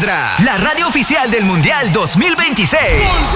Ultra, la radio oficial del Mundial 2026. Con